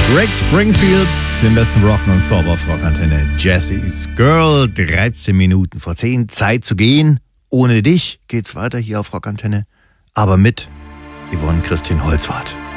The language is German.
Rick Springfield, den besten Rock nonstop auf Rockantenne. Jessie's Girl, 13 Minuten vor 10. Zeit zu gehen. Ohne dich geht's weiter hier auf Rockantenne. Aber mit Yvonne Christine Holzwarth.